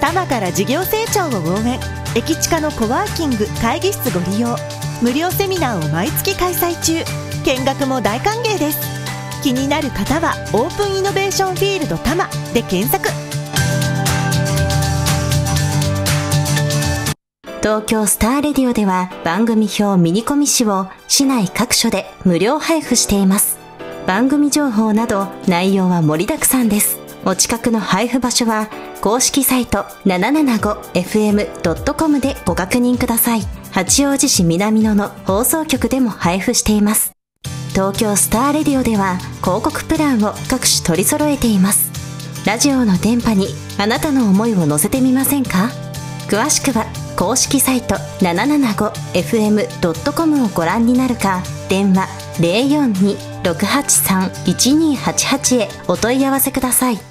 多摩から事業成長を応援。駅地下のコワーキング会議室ご利用。無料セミナーを毎月開催中。見学も大歓迎です。気になる方はオープンイノベーションフィールド多摩で検索。 東京スターレディオでは番組表ミニコミ誌を市内各所で無料配布しています。番組情報など内容は盛りだくさんです。お近くの配布場所は公式サイト 775fm.com でご確認ください。八王子市南野の放送局でも配布しています。東京スターレディオでは広告プランを各種取り揃えています。ラジオの電波にあなたの思いを乗せてみませんか？詳しくは公式サイト 775fm.com をご覧になるか、電話 042-683-1288 へお問い合わせください。